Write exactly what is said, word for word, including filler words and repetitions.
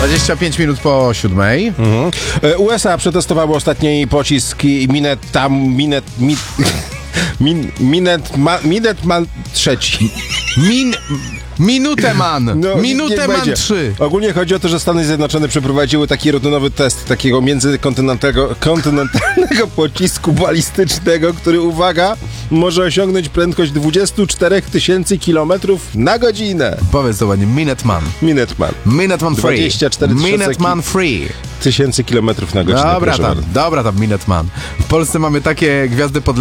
dwadzieścia pięć minut po siódmej. Mhm. U S A przetestowały ostatni pocisk Minuteman, Minet, Min, Min, Minetman, Minetman trzeci. Min... Minuteman! No, Minuteman trzy. Ogólnie chodzi o to, że Stany Zjednoczone przeprowadziły taki rutynowy test takiego międzykontynentalnego kontynentalnego pocisku balistycznego, który, uwaga, może osiągnąć prędkość dwadzieścia cztery tysiące kilometrów na godzinę. Powiedz to ładnie, Minuteman. Minuteman. Minuteman Free. dwadzieścia cztery Minuteman Free. tysięcy kilometrów na godzinę. Dobra tam, bardzo. dobra tam, Minuteman. W Polsce mamy takie gwiazdy pod